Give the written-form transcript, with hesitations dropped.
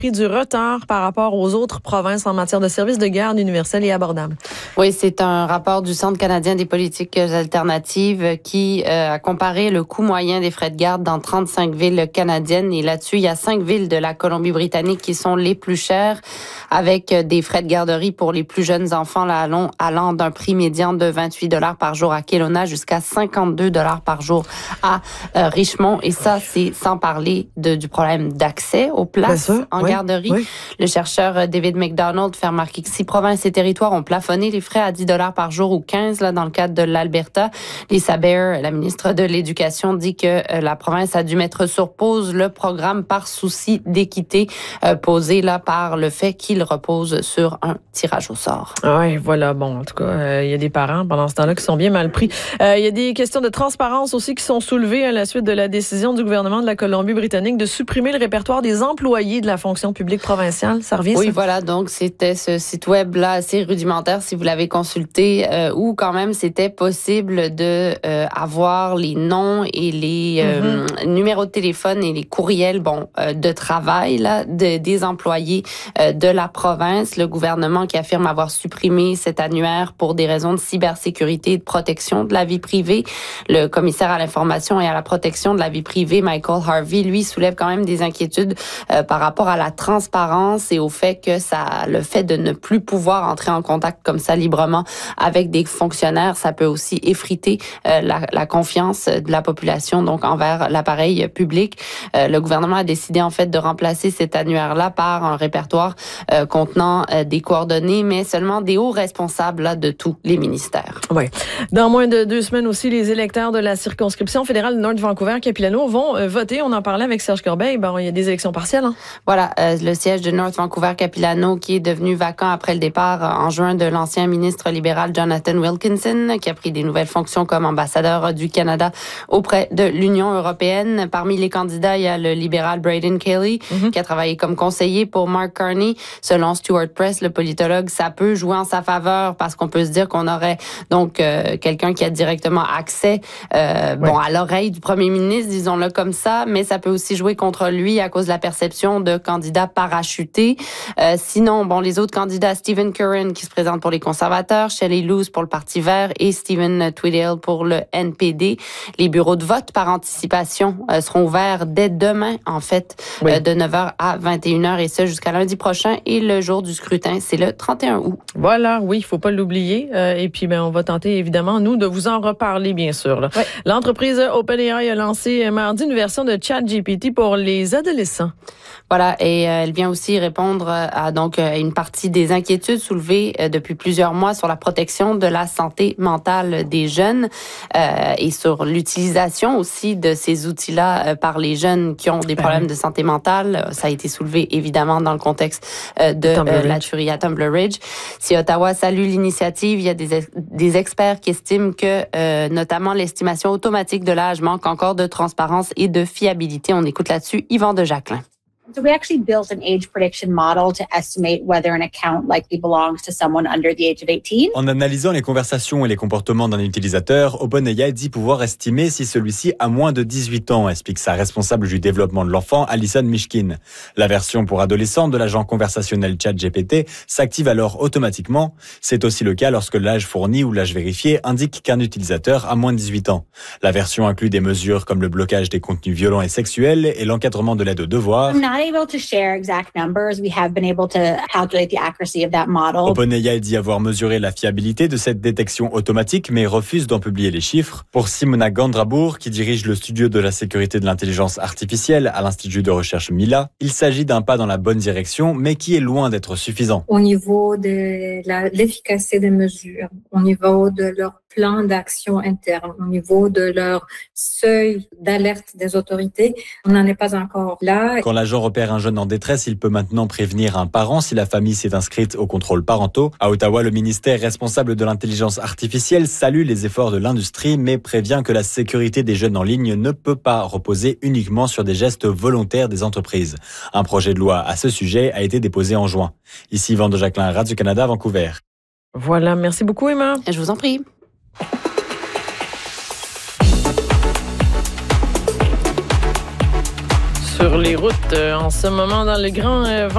pris du retard par rapport aux autres provinces en matière de services de garde universels et abordables. Oui, c'est un rapport du Centre canadien des politiques alternatives qui a comparé le coût moyen des frais de garde dans 35 villes canadiennes. Et là-dessus, il y a 5 villes de la Colombie-Britannique qui sont les plus chères, avec des frais de garderie pour les plus jeunes enfants allant d'un prix médian de 28 $ par jour à Kelowna jusqu'à 52 $ par jour à Richmond. Et ça, c'est sans parler du problème d'accès aux places en garderie. Oui. Le chercheur David McDonald fait remarquer que si provinces et territoires ont plafonné les frais à 10 $ par jour ou 15 là, dans le cadre de l'Alberta, Lisa Bear, la ministre de l'Éducation, dit que la province a dû mettre sur pause le programme par souci d'équité posé là par le fait qu'il repose sur un tirage au sort. Oui, voilà. Bon, en tout cas, il y a des parents pendant ce temps-là qui sont bien mal pris. Il y a des questions de transparence aussi qui sont soulevées à la suite de la décision du gouvernement de la Colombie-Britannique de supprimer le répertoire des employés de la fonction publique provinciale. Ça revient, ça? Oui, voilà. Donc, c'était ce site web-là assez rudimentaire, si vous l'avez consulté, où quand même c'était possible de avoir les noms et les numéros de téléphone et les courriels de travail là, des employés de la province. Le gouvernement qui affirme avoir supprimé cet annuaire pour des raisons de cybersécurité et de protection de la vie privée. Le commissaire à l'information et à la protection de la vie privée, Michael Harvey, lui, soulève quand même des inquiétudes par rapport à la transparence et au fait que le fait de ne plus pouvoir entrer en contact comme ça librement avec des fonctionnaires, ça peut aussi effriter la confiance de la population donc envers l'appareil public. Le gouvernement a décidé en fait de remplacer cet annuaire-là par un répertoire contenant des coordonnées, mais seulement des hauts responsables là, de tous les ministères. Oui. Dans moins de 2 semaines aussi, les électeurs de la circonscription fédérale de North Vancouver-Capilano vont voter. On en parlait avec Serge Corbeil. Il y a des élections partielles. Hein? Voilà, le siège de North Vancouver-Capilano qui est devenu vacant après le départ en juin de l'ancien ministre libéral Jonathan Wilkinson, qui a pris des nouvelles fonctions comme ambassadeur du Canada auprès de l'Union européenne. Parmi les candidats, il y a le libéral Braden Kelly, qui a travaillé comme conseiller pour Mark Carney. Selon Stuart Press, le politologue, ça peut jouer en sa faveur parce qu'on peut se dire qu'on aurait donc quelqu'un qui a directement accès à l'oreille du premier ministre, disons-le comme ça, mais ça peut aussi jouer contre lui à cause de la perception de candidat parachuté. Sinon, les autres candidats, Stephen Curran qui se présente pour les conservateurs, Shelley Loos pour le Parti vert et Stephen Tweedale pour le NPD. Les bureaux de vote par anticipation seront ouverts dès demain, en fait, de 9h à 21h et ce jusqu'à lundi prochain. Et le jour du scrutin, c'est le 31 août. Voilà, oui, il faut pas l'oublier. Et puis, on va tenter, évidemment, nous, de vous en reparler, bien sûr. Là. Ouais. L'entreprise OpenAI a lancé mardi une version de ChatGPT pour les adolescents. Voilà, et elle vient aussi répondre à une partie des inquiétudes soulevées depuis plusieurs mois sur la protection de la santé mentale des jeunes et sur l'utilisation aussi de ces outils-là par les jeunes qui ont des problèmes de santé mentale. Ça a été soulevé évidemment dans le contexte de la tuerie à Tumbler Ridge. Si Ottawa salue l'initiative, il y a des experts qui estiment que notamment l'estimation automatique de l'âge manque encore de transparence et de fiabilité. On écoute là-dessus Yvan de Jacquelin. So we actually built an age prediction model to estimate whether an account likely belongs to someone under the age of 18. En analysant les conversations et les comportements d'un utilisateur, OpenAI dit pouvoir estimer si celui-ci a moins de 18 ans, explique sa responsable du développement de l'enfant, Alison Mishkin. La version pour adolescents de l'agent conversationnel ChatGPT s'active alors automatiquement. C'est aussi le cas lorsque l'âge fourni ou l'âge vérifié indique qu'un utilisateur a moins de 18 ans. La version inclut des mesures comme le blocage des contenus violents et sexuels et l'encadrement de l'aide aux devoirs. Able to share exact numbers. We have been able to calculate the accuracy of that model. OpenAI dit avoir mesuré la fiabilité de cette détection automatique, mais refuse d'en publier les chiffres. Pour Simona Gandrabourg, qui dirige le studio de la sécurité de l'intelligence artificielle à l'Institut de recherche Mila, il s'agit d'un pas dans la bonne direction, mais qui est loin d'être suffisant. Au niveau de l'efficacité des mesures, au niveau de leur plan d'action interne, au niveau de leur seuil d'alerte des autorités, on n'en est pas encore là. Quand l'agent repère un jeune en détresse, il peut maintenant prévenir un parent si la famille s'est inscrite aux contrôles parentaux. À Ottawa, le ministère responsable de l'intelligence artificielle salue les efforts de l'industrie, mais prévient que la sécurité des jeunes en ligne ne peut pas reposer uniquement sur des gestes volontaires des entreprises. Un projet de loi à ce sujet a été déposé en juin. Ici, Yvan de Jacquelin, Radio-Canada, Vancouver. Voilà, merci beaucoup, Emma. Je vous en prie. Sur les routes, en ce moment, dans le grand